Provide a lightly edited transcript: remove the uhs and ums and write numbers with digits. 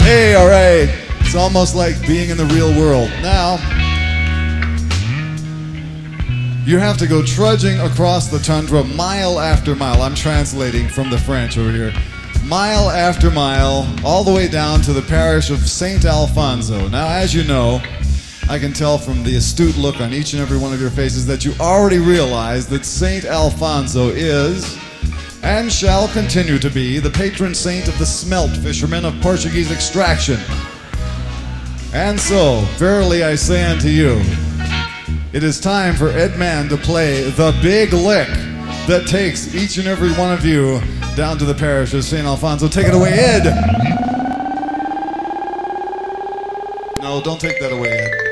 Hey, all right. It's almost like being in the real world. Now, you have to go trudging across the tundra mile after mile. I'm translating from the French over here. Mile after mile, all the way down to the parish of St. Alfonso. Now, as you know, I can tell from the astute look on each and every one of your faces that you already realize that St. Alfonso is, and shall continue to be, the patron saint of the smelt fishermen of Portuguese extraction. And so, verily I say unto you, it is time for Ed Mann to play the big lick that takes each and every one of you down to the parish of St. Alfonso. Take it away, Ed! No, don't take that away, Ed.